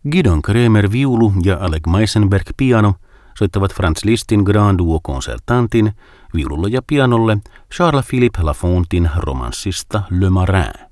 Gidon Kremer viulu ja Alec Meisenberg piano soittavat Franz Lisztin Grand Duo Concertantin viululle ja pianolle Charles-Philippe Lafontin romanssista Le Marin.